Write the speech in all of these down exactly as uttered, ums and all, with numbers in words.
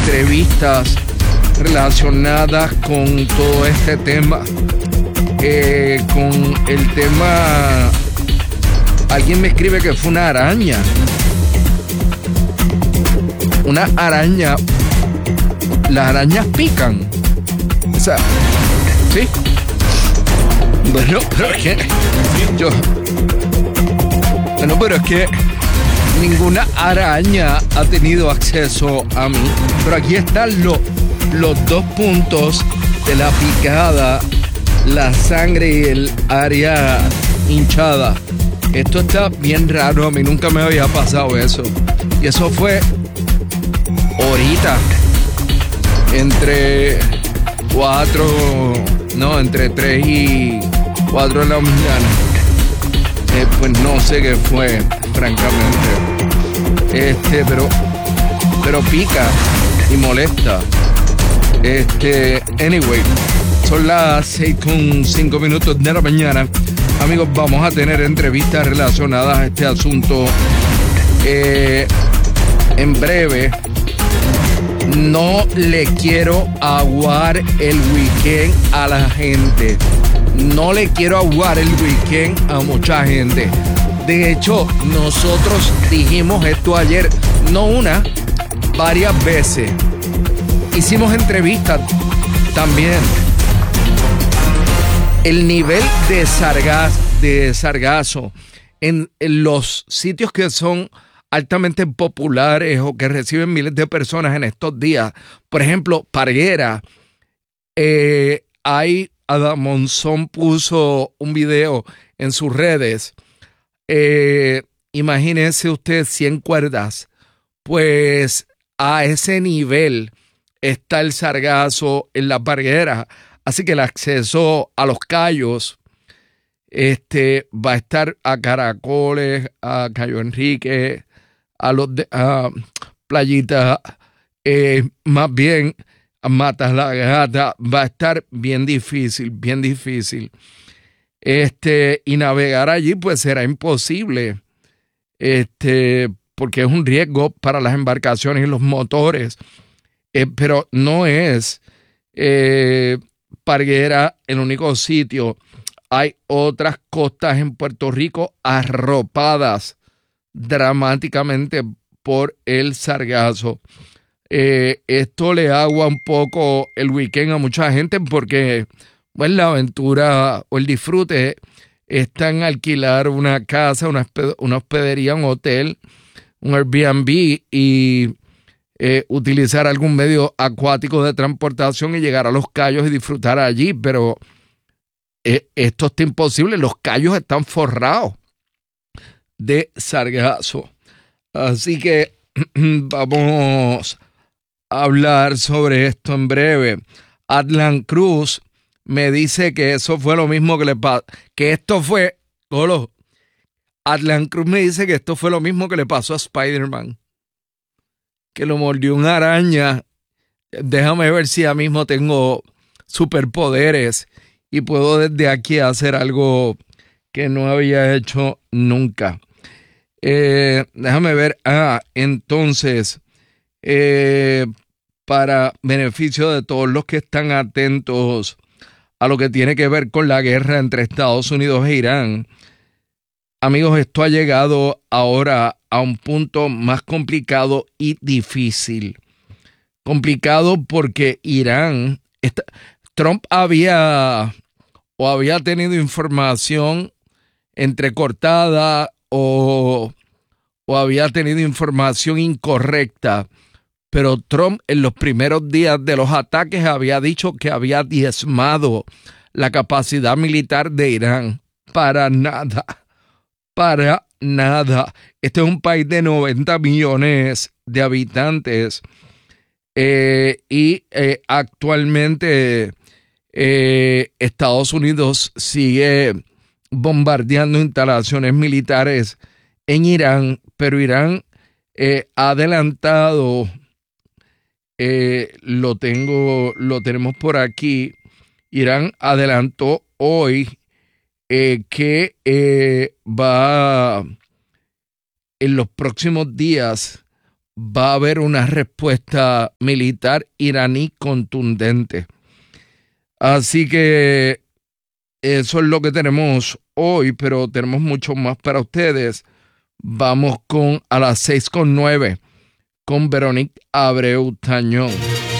entrevistas relacionadas con todo este tema. Eh, con el tema, alguien me escribe que fue una araña. Una araña. Las arañas pican. O sea, sí. Bueno, pero es que yo. Bueno, pero es que ninguna araña ha tenido acceso a mí. Pero aquí están los, los dos puntos de la picada, la sangre y el área hinchada. Esto está bien raro, a mí nunca me había pasado eso. Y eso fue ahorita, entre cuatro, no, entre tres y cuatro de la mañana. Eh, pues no sé qué fue, francamente. Este, pero, pero pica y molesta. Este, anyway, son las seis con cinco minutos de la mañana. Amigos, vamos a tener entrevistas relacionadas a este asunto eh, en breve. No le quiero aguar el weekend a la gente. No le quiero aguar el weekend a mucha gente. De hecho, nosotros dijimos esto ayer, no una, varias veces. Hicimos entrevistas también. El nivel de sargazo, de sargazo en, en los sitios que son altamente populares o que reciben miles de personas en estos días. Por ejemplo, Parguera. Eh, hay, Adam Monzón puso un video en sus redes. Eh, imagínense usted cien cuerdas. Pues a ese nivel está el sargazo en la Parguera. Así que el acceso a los cayos este, va a estar a Caracoles, a Cayo Enrique, a los de a Playita, eh, más bien a Matas la Gata, va a estar bien difícil, bien difícil. Este, y navegar allí pues será imposible, este, porque es un riesgo para las embarcaciones y los motores, eh, pero no es eh, Parguera el único sitio. Hay otras costas en Puerto Rico arropadas dramáticamente por el sargazo. Eh, esto le agua un poco el weekend a mucha gente porque bueno, la aventura o el disfrute está en alquilar una casa, una, una hospedería, un hotel, un Airbnb y eh, utilizar algún medio acuático de transportación y llegar a los cayos y disfrutar allí, pero eh, esto está imposible. Los cayos están forrados de sargazo. Así que vamos a hablar sobre esto en breve. Adlan Cruz me dice que eso fue lo mismo que le pasó, que esto fue, Golo, Adlan Cruz me dice que esto fue lo mismo que le pasó a Spider-Man, que lo mordió una araña. Déjame ver si ya mismo tengo superpoderes y puedo desde aquí hacer algo que no había hecho nunca. Eh, déjame ver. Ah, entonces, eh, para beneficio de todos los que están atentos a lo que tiene que ver con la guerra entre Estados Unidos e Irán, amigos, esto ha llegado ahora a un punto más complicado y difícil. Complicado porque Irán, está, Trump había o había tenido información entrecortada o, o había tenido información incorrecta, pero Trump en los primeros días de los ataques había dicho que había diezmado la capacidad militar de Irán. Para nada, para nada. Este es un país de noventa millones de habitantes eh, y eh, actualmente eh, Estados Unidos sigue bombardeando instalaciones militares en Irán, pero Irán eh, ha adelantado, eh, lo tengo, lo tenemos por aquí. Irán adelantó hoy eh, que eh, va en los próximos días va a haber una respuesta militar iraní contundente. Así que eso es lo que tenemos hoy, pero tenemos mucho más para ustedes. Vamos con a las seis con nueve con Veronique Abreu Tañón.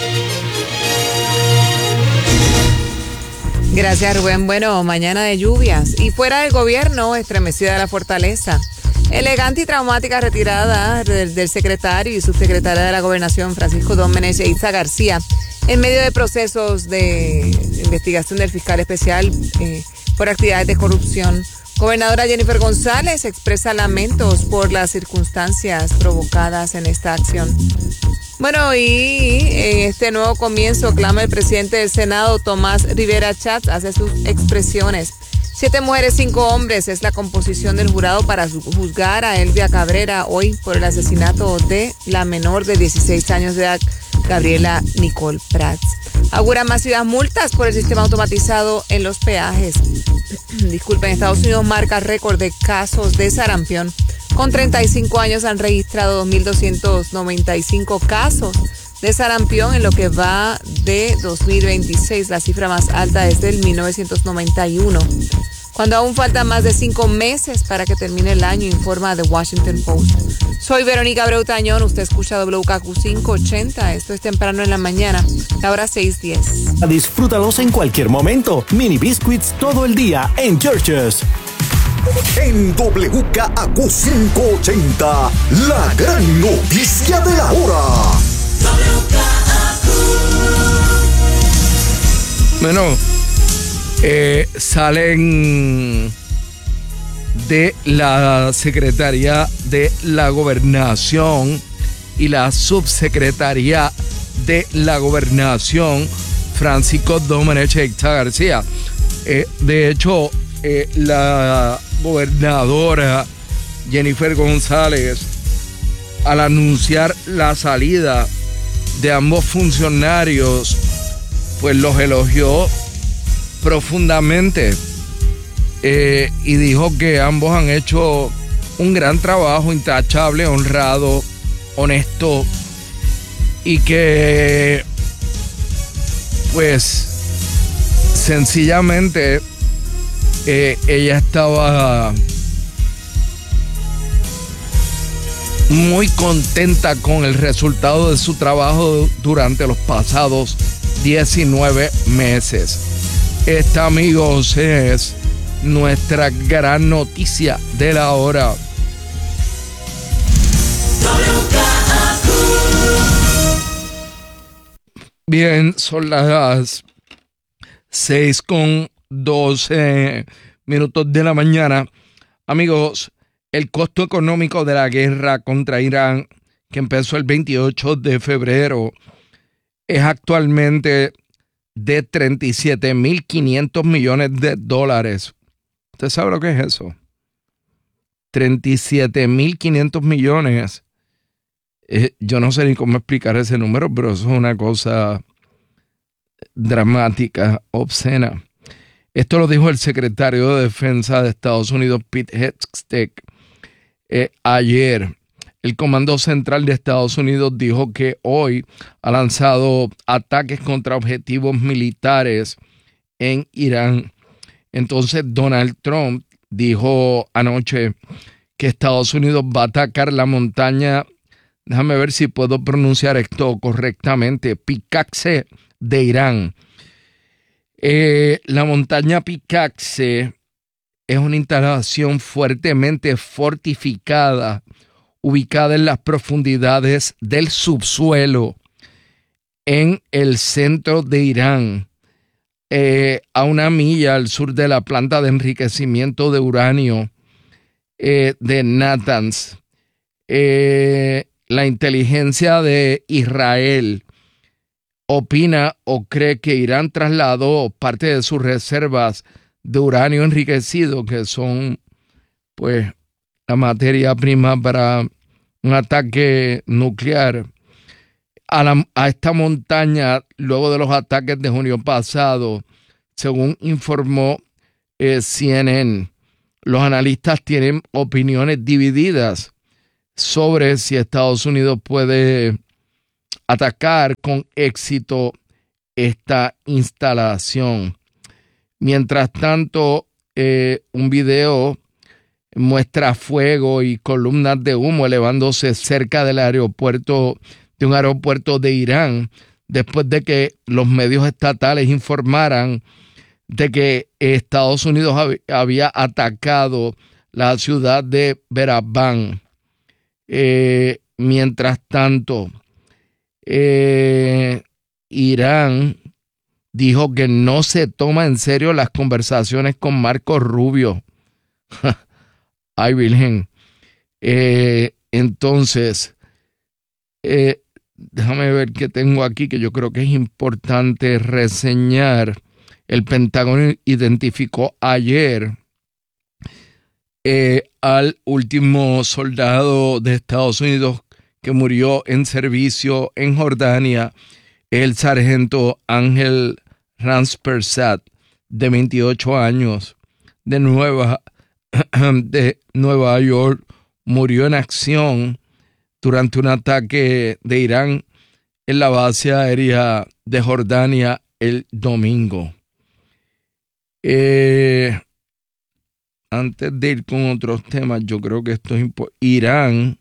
Gracias, Rubén. Bueno, mañana de lluvias y fuera del gobierno, estremecida de la fortaleza. Elegante y traumática retirada del, del secretario y subsecretaria de la Gobernación, Francisco Domenech e Isa García, en medio de procesos de investigación del fiscal especial eh, por actividades de corrupción. Gobernadora Jennifer González expresa lamentos por las circunstancias provocadas en esta acción. Bueno, y en este nuevo comienzo clama el presidente del Senado, Tomás Rivera Chats, hace sus expresiones. Siete mujeres, cinco hombres es la composición del jurado para juzgar a Elvia Cabrera hoy por el asesinato de la menor de dieciséis años de edad, Gabriela Nicole Prats. Augura masivas multas por el sistema automatizado en los peajes. Disculpen, Estados Unidos marca récord de casos de sarampión. Con treinta y cinco años han registrado dos mil doscientos noventa y cinco casos de sarampión en lo que va de dos mil veintiséis, la cifra más alta desde el mil novecientos noventa y uno. Cuando aún faltan más de cinco meses para que termine el año, informa The Washington Post. Soy Verónica Abreu Tañón, usted escucha W K Q quinientos ochenta, esto es temprano en la mañana, la hora seis diez. Disfrútalos en cualquier momento, mini biscuits todo el día en Churches. En W K Q quinientos ochenta, la gran noticia de la hora. Bueno, eh, salen de la Secretaría de la Gobernación y la Subsecretaría de la Gobernación, Francisco Domenech e Isa García. Eh, de hecho, eh, la gobernadora Jennifer González, al anunciar la salida de ambos funcionarios, pues los elogió profundamente eh, y dijo que ambos han hecho un gran trabajo, intachable, honrado, honesto, y que pues sencillamente eh, ella estaba muy contenta con el resultado de su trabajo durante los pasados diecinueve meses. Esta, amigos, es nuestra gran noticia de la hora. Bien, son las seis con doce minutos de la mañana. Amigos, el costo económico de la guerra contra Irán, que empezó el veintiocho de febrero, es actualmente de treinta y siete mil quinientos millones de dólares. ¿Usted sabe lo que es eso? treinta y siete mil quinientos millones. Eh, yo no sé ni cómo explicar ese número, pero eso es una cosa dramática, obscena. Esto lo dijo el secretario de Defensa de Estados Unidos, Pete Hegseth, eh, ayer. El Comando Central de Estados Unidos dijo que hoy ha lanzado ataques contra objetivos militares en Irán. Entonces Donald Trump dijo anoche que Estados Unidos va a atacar la montaña, déjame ver si puedo pronunciar esto correctamente, Pikaxe de Irán. Eh, la montaña Pikaxe es una instalación fuertemente fortificada ubicada en las profundidades del subsuelo en el centro de Irán, eh, a una milla al sur de la planta de enriquecimiento de uranio eh, de Natanz. Eh, la inteligencia de Israel opina o cree que Irán trasladó parte de sus reservas de uranio enriquecido, que son pues la materia prima para un ataque nuclear, a, la, a esta montaña luego de los ataques de junio pasado, según informó eh, C N N. Los analistas tienen opiniones divididas sobre si Estados Unidos puede atacar con éxito esta instalación. Mientras tanto, eh, un video muestra fuego y columnas de humo elevándose cerca del aeropuerto, de un aeropuerto de Irán, después de que los medios estatales informaran de que Estados Unidos hab- había atacado la ciudad de Beraván. Eh, mientras tanto, eh, Irán dijo que no se toma en serio las conversaciones con Marco Rubio. Ay, Virgen. Eh, entonces, eh, déjame ver qué tengo aquí, que yo creo que es importante reseñar. El Pentágono identificó ayer eh, al último soldado de Estados Unidos que murió en servicio en Jordania, el sargento Ángel Rampersad, de veintiocho años, de Nueva, de Nueva York, murió en acción durante un ataque de Irán en la base aérea de Jordania el domingo. Eh, antes de ir con otros temas, yo creo que esto es importante. Irán,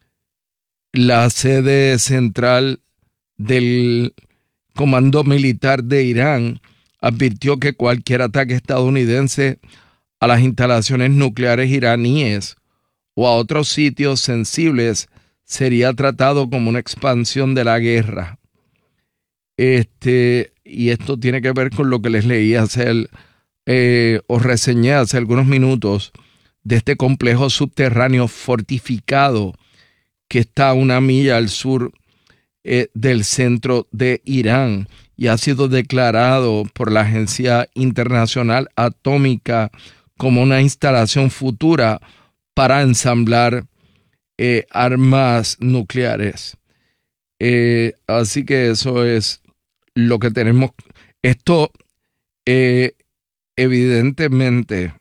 la sede central del Comando Militar de Irán, advirtió que cualquier ataque estadounidense a las instalaciones nucleares iraníes o a otros sitios sensibles sería tratado como una expansión de la guerra. Este, y esto tiene que ver con lo que les leí hace eh, o reseñé hace algunos minutos de este complejo subterráneo fortificado que está a una milla al sur eh, del centro de Irán y ha sido declarado por la Agencia Internacional Atómica como una instalación futura para ensamblar eh, armas nucleares. Eh, así que eso es lo que tenemos. Esto eh, evidentemente,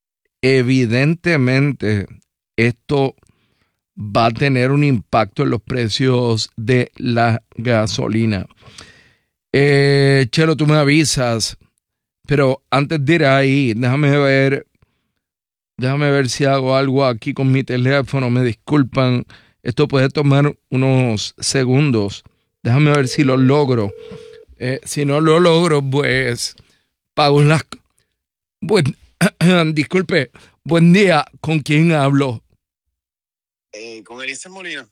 evidentemente, esto va a tener un impacto en los precios de la gasolina. Eh, Chelo, tú me avisas, pero antes de ir ahí, déjame ver, déjame ver si hago algo aquí con mi teléfono. Me disculpan, esto puede tomar unos segundos. Déjame ver si lo logro. Eh, si no lo logro, pues pago las... Buen... Disculpe, buen día. ¿Con quién hablo? Eh, con Eliezer Molina.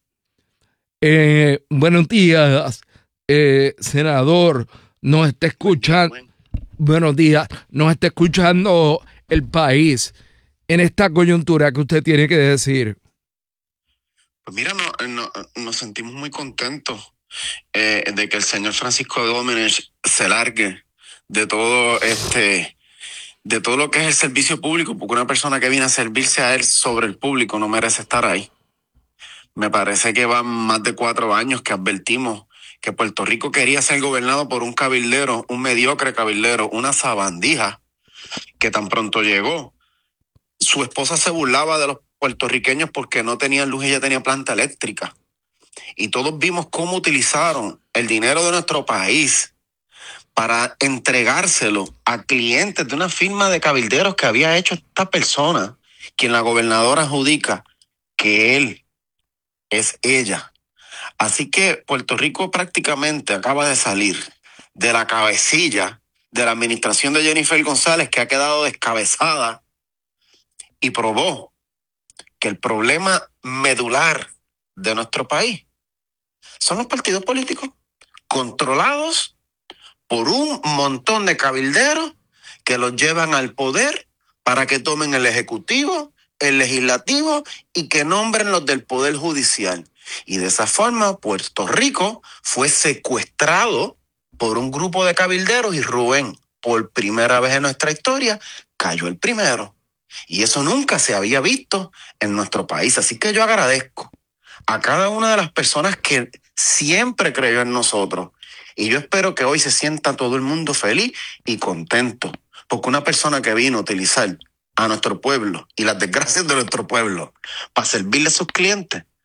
Eh, buenos días, eh, senador. Nos está escuchando. Bueno, Buenos días. Nos está escuchando el país en esta coyuntura que usted tiene que decir. pues mira, no, no, nos sentimos muy contentos eh, de que el señor Francisco Domínguez se largue de todo este, de todo lo que es el servicio público, porque una persona que viene a servirse a él sobre el público no merece estar ahí. Me parece que van más de cuatro años que advertimos que Puerto Rico quería ser gobernado por un cabildero, un mediocre cabildero, una sabandija, que tan pronto llegó. Su esposa se burlaba de los puertorriqueños porque no tenían luz y ella tenía planta eléctrica. Y todos vimos cómo utilizaron el dinero de nuestro país para entregárselo a clientes de una firma de cabilderos que había hecho esta persona, quien la gobernadora adjudica que él es ella. Así que Puerto Rico prácticamente acaba de salir de la cabecilla de la administración de Jennifer González, que ha quedado descabezada, y probó que el problema medular de nuestro país son los partidos políticos controlados por un montón de cabilderos que los llevan al poder para que tomen el ejecutivo, el legislativo y que nombren los del poder judicial. Y de esa forma Puerto Rico fue secuestrado por un grupo de cabilderos y Rubén, por primera vez en nuestra historia, cayó el primero. Y eso nunca se había visto en nuestro país. Así que yo agradezco a cada una de las personas que siempre creyó en nosotros. Y yo espero que hoy se sienta todo el mundo feliz y contento. Porque una persona que vino a utilizar a nuestro pueblo y las desgracias de nuestro pueblo para servirle a sus clientes,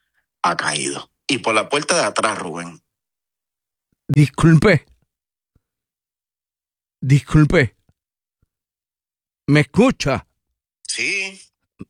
ha caído. Y por la puerta de atrás, Rubén. Disculpe. Disculpe. ¿Me escucha? Sí.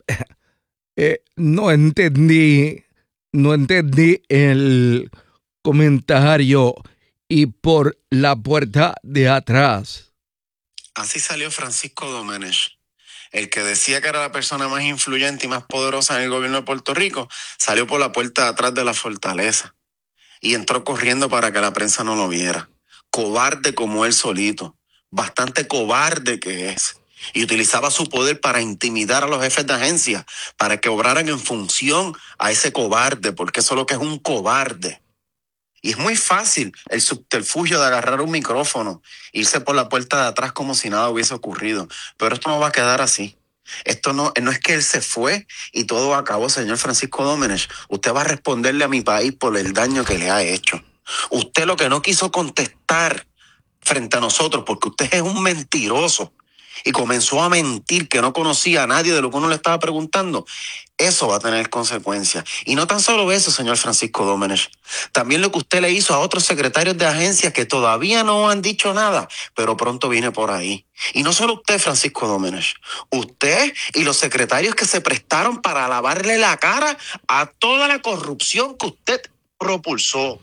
Eh, no entendí. No entendí el comentario. Y por la puerta de atrás. Así salió Francisco Domenech, el que decía que era la persona más influyente y más poderosa en el gobierno de Puerto Rico. Salió por la puerta de atrás de la fortaleza y entró corriendo para que la prensa no lo viera. Cobarde como él solito, bastante cobarde que es. Y utilizaba su poder para intimidar a los jefes de agencia, para que obraran en función a ese cobarde, porque eso es lo que es un cobarde. Y es muy fácil el subterfugio de agarrar un micrófono, irse por la puerta de atrás como si nada hubiese ocurrido. Pero esto no va a quedar así. Esto no, no es que él se fue y todo acabó, señor Francisco Domenech. Usted va a responderle a mi país por el daño que le ha hecho. Usted lo que no quiso contestar frente a nosotros, porque usted es un mentiroso y comenzó a mentir que no conocía a nadie de lo que uno le estaba preguntando. Eso va a tener consecuencias. Y no tan solo eso, señor Francisco Domenech. También lo que usted le hizo a otros secretarios de agencias que todavía no han dicho nada, pero pronto viene por ahí. Y no solo usted, Francisco Domenech. Usted y los secretarios que se prestaron para lavarle la cara a toda la corrupción que usted propulsó.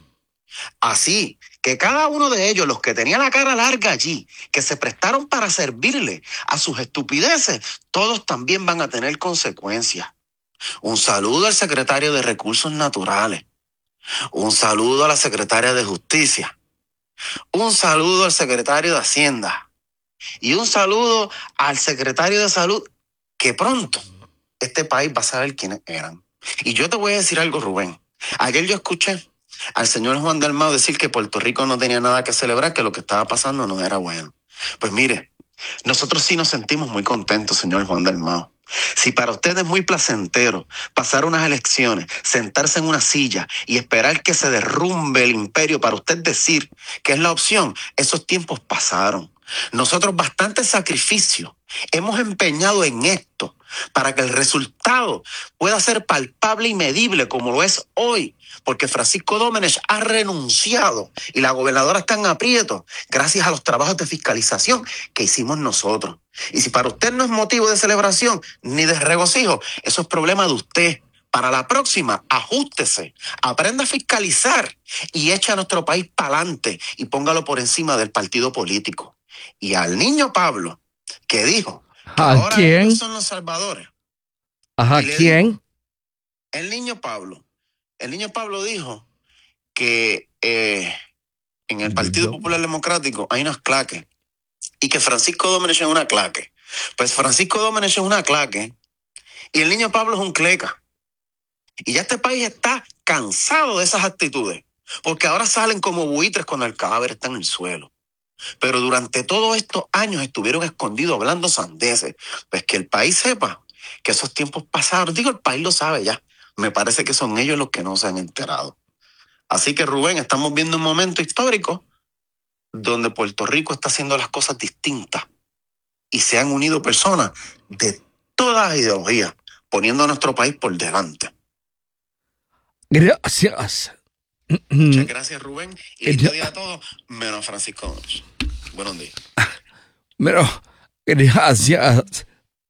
Así que cada uno de ellos, los que tenían la cara larga allí, que se prestaron para servirle a sus estupideces, todos también van a tener consecuencias. Un saludo al secretario de Recursos Naturales. Un saludo a la secretaria de Justicia. Un saludo al secretario de Hacienda. Y un saludo al secretario de Salud, que pronto este país va a saber quiénes eran. Y yo te voy a decir algo, Rubén. Ayer yo escuché al señor Juan Dalmau decir que Puerto Rico no tenía nada que celebrar, que lo que estaba pasando no era bueno. Pues mire, nosotros sí nos sentimos muy contentos, señor Juan Dalmau. Si para usted es muy placentero pasar unas elecciones, sentarse en una silla y esperar que se derrumbe el imperio para usted decir que es la opción, esos tiempos pasaron. Nosotros bastante sacrificio hemos empeñado en esto para que el resultado pueda ser palpable y medible como lo es hoy, porque Francisco Domenech ha renunciado y la gobernadora está en aprieto gracias a los trabajos de fiscalización que hicimos nosotros. Y si para usted no es motivo de celebración ni de regocijo, eso es problema de usted. Para la próxima, ajústese, aprenda a fiscalizar y eche a nuestro país para adelante y póngalo por encima del partido político. Y al niño Pablo, que dijo que ¿A ahora quién? ellos son los salvadores. ¿A Y le quién? dijo, el niño Pablo, el niño Pablo dijo que eh, en el Partido Popular Democrático hay unas claques y que Francisco Domenech es una claque. Pues Francisco Domenech es una claque y el niño Pablo es un cleca. Y ya este país está cansado de esas actitudes, porque ahora salen como buitres cuando el cadáver está en el suelo. Pero durante todos estos años estuvieron escondidos hablando sandeces. Pues que el país sepa que esos tiempos pasaron. Digo, el país lo sabe ya. Me parece que son ellos los que no se han enterado. Así que, Rubén, estamos viendo un momento histórico donde Puerto Rico está haciendo las cosas distintas y se han unido personas de todas las ideologías, poniendo a nuestro país por delante. Gracias. Muchas gracias, Rubén. Y lindo día a todos, menos Francisco Domenech. Buenos días. Pero, gracias.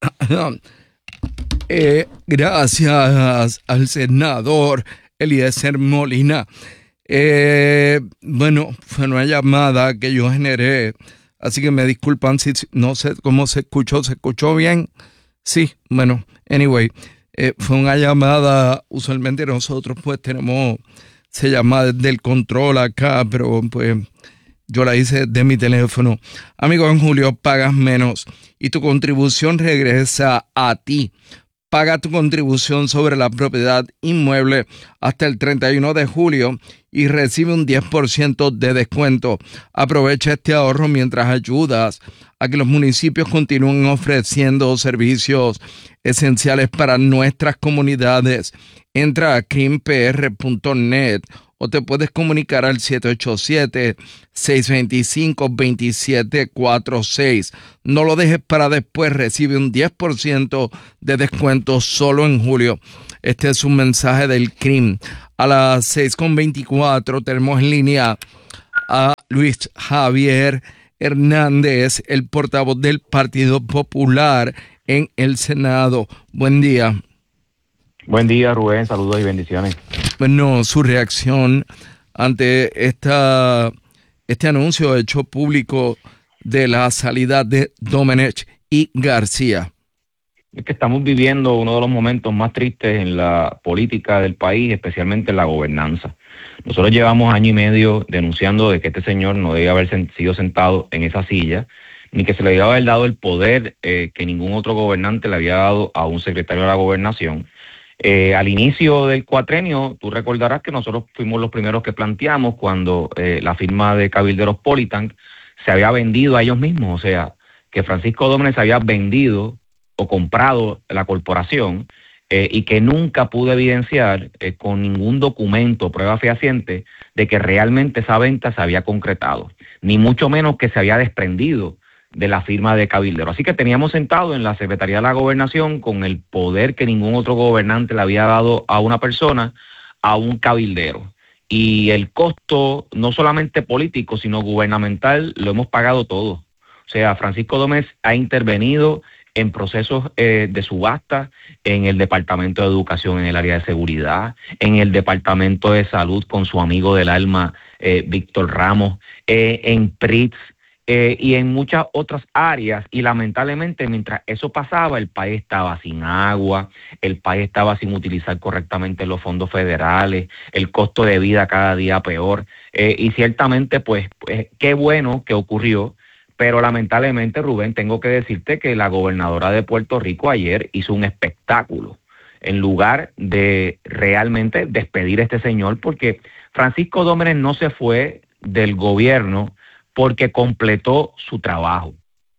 Eh, gracias al senador Eliezer Molina. Eh, bueno, fue una llamada que yo generé, así que me disculpan si no sé cómo se escuchó. ¿Se escuchó bien? Sí, bueno, anyway, eh, fue una llamada. Usualmente nosotros pues tenemos, se llama desde el control acá, pero pues yo la hice de mi teléfono. Amigo, en julio pagas menos y tu contribución regresa a ti. Paga tu contribución sobre la propiedad inmueble hasta el treinta y uno de julio y recibe un diez por ciento de descuento. Aprovecha este ahorro mientras ayudas a que los municipios continúen ofreciendo servicios esenciales para nuestras comunidades. Entra a crimepr punto net o te puedes comunicar al siete ocho siete, seis dos cinco, dos siete cuatro seis. No lo dejes para después, recibe un diez por ciento de descuento solo en julio. Este es un mensaje del C R I M. A las seis con veinticuatro tenemos en línea a Luis Javier Hernández, el portavoz del Partido Popular en el Senado. Buen día. Buen día, Rubén. Saludos y bendiciones. Bueno, su reacción ante esta, este anuncio hecho público de la salida de Domenech y García. Es que estamos viviendo uno de los momentos más tristes en la política del país, especialmente en la gobernanza. Nosotros llevamos año y medio denunciando de que este señor no debía haber sido sentado en esa silla, ni que se le debía haber dado el poder eh, que ningún otro gobernante le había dado a un secretario de la gobernación. Eh, al inicio del cuatrenio, tú recordarás que nosotros fuimos los primeros que planteamos cuando eh, la firma de cabilderos Politank se había vendido a ellos mismos, o sea, que Francisco Domenech había vendido o comprado la corporación eh, y que nunca pudo evidenciar eh, con ningún documento, prueba fehaciente, de que realmente esa venta se había concretado, ni mucho menos que se había desprendido de la firma de cabildero. Así que teníamos sentado en la Secretaría de la Gobernación con el poder que ningún otro gobernante le había dado a una persona, a un cabildero. Y el costo, no solamente político, sino gubernamental, lo hemos pagado todo. O sea, Francisco Domenech ha intervenido en procesos eh, de subasta, en el Departamento de Educación, en el área de seguridad, en el Departamento de Salud con su amigo del alma, eh, Víctor Ramos, eh, en P R I T S, eh, y en muchas otras áreas. Y lamentablemente, mientras eso pasaba, el país estaba sin agua, el país estaba sin utilizar correctamente los fondos federales, el costo de vida cada día peor. Eh, y ciertamente, pues, pues, qué bueno que ocurrió. Pero lamentablemente, Rubén, tengo que decirte que la gobernadora de Puerto Rico ayer hizo un espectáculo en lugar de realmente despedir a este señor, porque Francisco Domenech no se fue del gobierno porque completó su trabajo.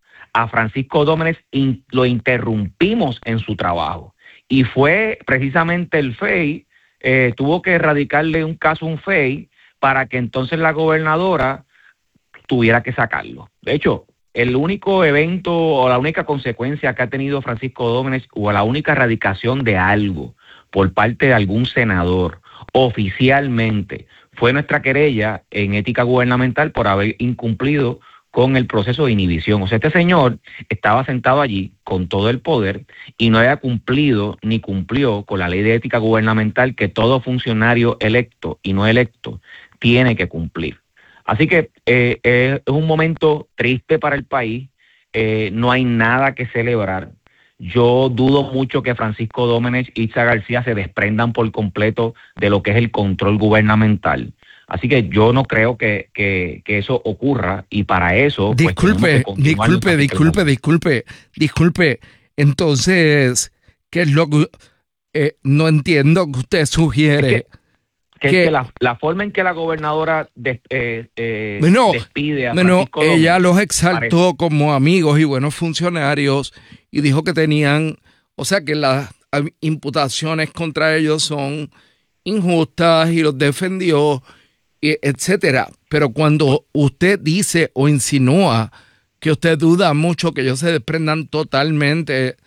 A Francisco Domenech in, lo interrumpimos en su trabajo y fue precisamente el F E I, eh, tuvo que erradicarle un caso a un F E I para que entonces la gobernadora tuviera que sacarlo. De hecho, el único evento o la única consecuencia que ha tenido Francisco Domenech o la única erradicación de algo por parte de algún senador oficialmente fue nuestra querella en ética gubernamental por haber incumplido con el proceso de inhibición. O sea, este señor estaba sentado allí con todo el poder y no había cumplido ni cumplió con la ley de ética gubernamental que todo funcionario electo y no electo tiene que cumplir. Así que eh, eh, es un momento triste para el país, eh, no hay nada que celebrar. Yo dudo mucho que Francisco Domenech y Itza García se desprendan por completo de lo que es el control gubernamental. Así que yo no creo que, que, que eso ocurra y para eso... Disculpe, pues, disculpe, disculpe, disculpe, disculpe. Entonces, ¿qué es lo que... Eh, no entiendo que usted sugiere... Es que, Que, que la, la forma en que la gobernadora des, eh, eh, bueno, despide a bueno, Francisco ella Domenech, los exaltó parece. como amigos y buenos funcionarios y dijo que tenían, o sea que las imputaciones contra ellos son injustas y los defendió, y etcétera. Pero cuando usted dice o insinúa que usted duda mucho que ellos se desprendan totalmente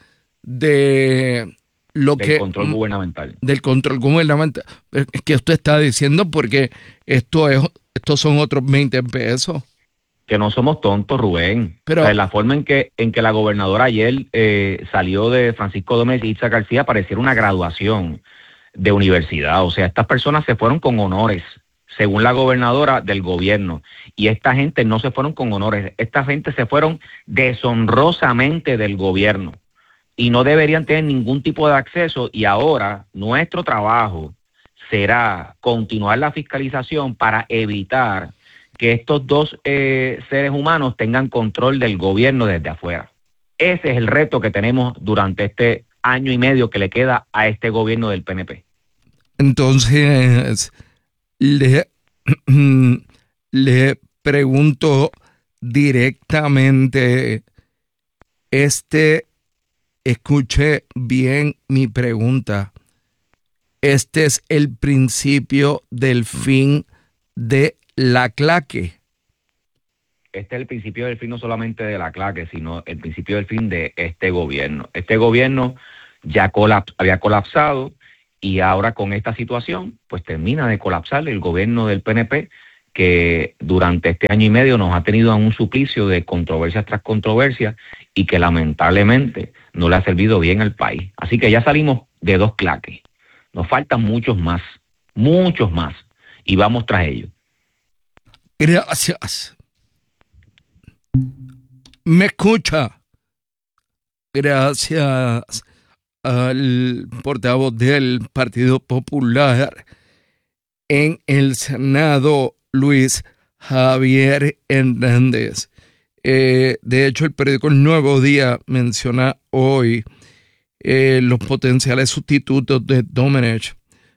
de lo del que control gubernamental. Del control gubernamental. Es que usted está diciendo porque esto es, estos son otros veinte pesos. Que no somos tontos, Rubén. Pero, o sea, la forma en que en que la gobernadora ayer eh, salió de Francisco Domenech y Itza García pareciera una graduación de universidad. O sea, estas personas se fueron con honores, según la gobernadora del gobierno. Y esta gente no se fueron con honores. Esta gente se fueron deshonrosamente del gobierno. Y no deberían tener ningún tipo de acceso, y ahora nuestro trabajo será continuar la fiscalización para evitar que estos dos eh, seres humanos tengan control del gobierno desde afuera. Ese es el reto que tenemos durante este año y medio que le queda a este gobierno del P N P. Entonces, le, le pregunto directamente, este... Escuche bien mi pregunta. este es el principio del fin de la claque. Este es el principio del fin no solamente de la claque, sino el principio del fin de este gobierno. Este gobierno ya colaps- había colapsado y ahora con esta situación, pues termina de colapsar el gobierno del P N P, que durante este año y medio nos ha tenido a un suplicio de controversias tras controversias y que lamentablemente no le ha servido bien al país. Así que ya salimos de dos claques. Nos faltan muchos más, muchos más, y vamos tras ellos. Gracias. ¿Me escucha? Gracias al portavoz del Partido Popular en el Senado, Luis Javier Hernández. Eh, de hecho, el periódico El Nuevo Día menciona hoy eh, los potenciales sustitutos de Domenech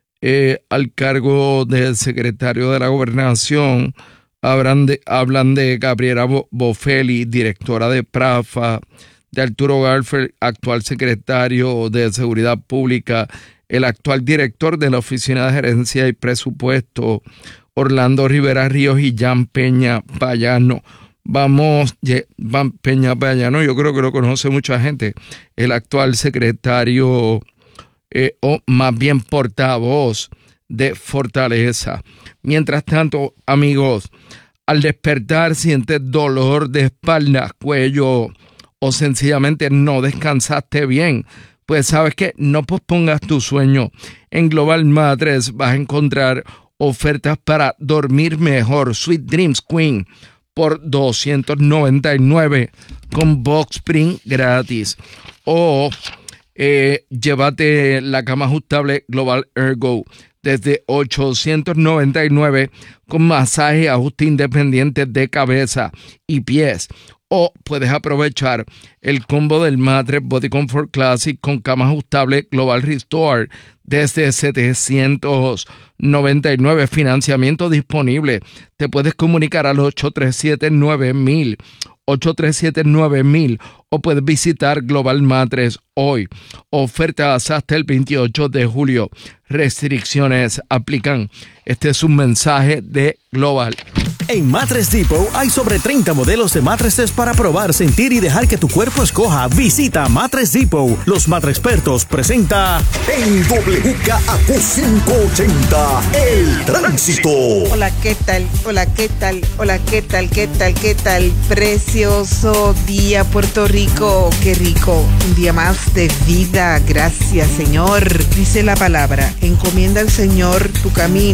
eh, al cargo del secretario de la Gobernación. Hablan de, hablan de Gabriela Bofelli, directora de PRAFA, de Arturo Garfield, actual secretario de Seguridad Pública, el actual director de la Oficina de Gerencia y Presupuesto, Orlando Rivera Ríos, y Jan Peña Payano. Vamos, Jan Peña Payano, yo creo que lo conoce mucha gente, el actual secretario, eh, o más bien portavoz de Fortaleza. Mientras tanto, amigos, al despertar sientes dolor de espalda, cuello, o sencillamente no descansaste bien, pues sabes que no pospongas tu sueño. En Global Mattress vas a encontrar ofertas para dormir mejor. Sweet Dreams Queen por doscientos noventa y nueve con box spring gratis. O eh, llévate la cama ajustable Global Ergo desde ochocientos noventa y nueve con masaje y ajuste independiente de cabeza y pies. O puedes aprovechar el combo del Mattress Body Comfort Classic con cama ajustable Global Restore desde setecientos noventa y nueve. Financiamiento disponible. Te puedes comunicar al ocho tres siete nueve mil, ocho tres siete nueve mil, o puedes visitar Global Mattress hoy. Ofertas hasta el veintiocho de julio. Restricciones aplican. Este es un mensaje de Global. En Mattress Depot hay sobre treinta modelos de mattresses para probar, sentir y dejar que tu cuerpo escoja. Visita Mattress Depot. Los Mattress Expertos presenta En W K A Q quinientos ochenta, el tránsito. Hola, ¿qué tal? Hola, ¿qué tal? Hola, ¿qué tal? ¿Qué tal? ¿Qué tal? Precioso día, Puerto Rico. Qué rico. Un día más de vida. Gracias, Señor. Dice la palabra, encomienda al Señor tu camino